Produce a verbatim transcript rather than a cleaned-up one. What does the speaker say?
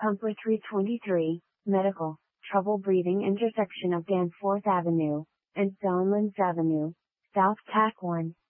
Pumper three twenty-three, Medical, Trouble Breathing intersection of Danforth Avenue and Stonelands Avenue, South Tack one.